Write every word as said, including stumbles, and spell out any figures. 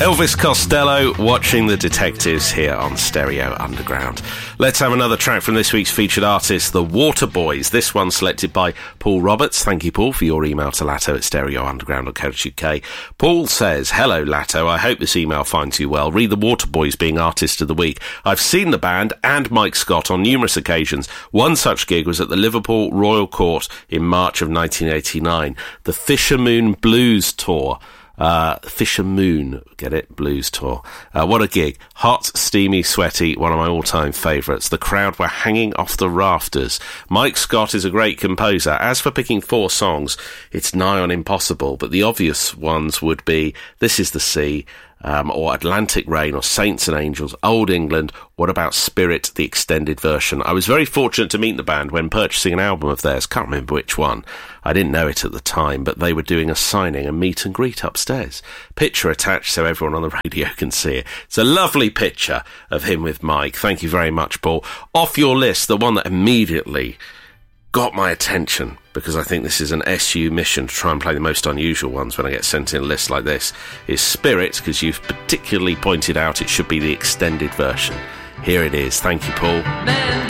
Elvis Costello, Watching the Detectives here on Stereo Underground. Let's have another track from this week's featured artist, the Waterboys. This one selected by Paul Roberts. Thank you, Paul, for your email to Latto at stereo underground dot co dot uk. Paul says, hello, Latto. I hope this email finds you well. Read the Waterboys being Artist of the Week. I've seen the band and Mike Scott on numerous occasions. One such gig was at the Liverpool Royal Court in March of nineteen eighty-nine. The Fisher Moon Blues Tour. Uh, Fisher Moon, get it? Blues Tour. Uh, what a gig. Hot, steamy, sweaty, one of my all-time favourites. The crowd were hanging off the rafters. Mike Scott is a great composer. As for picking four songs, it's nigh on impossible, but the obvious ones would be This Is the Sea, Um, or Atlantic Rain, or Saints and Angels, Old England. What about Spirit, the extended version? I was very fortunate to meet the band when purchasing an album of theirs. Can't remember which one. I didn't know it at the time, but they were doing a signing and meet and greet upstairs. Picture attached so everyone on the radio can see it. It's a lovely picture of him with Mike. Thank you very much, Paul. Off your list, the one that immediately got my attention, because I think this is an S U mission to try and play the most unusual ones when I get sent in a list like this, is Spirit, because you've particularly pointed out it should be the extended version. Here it is. Thank you, Paul. Man.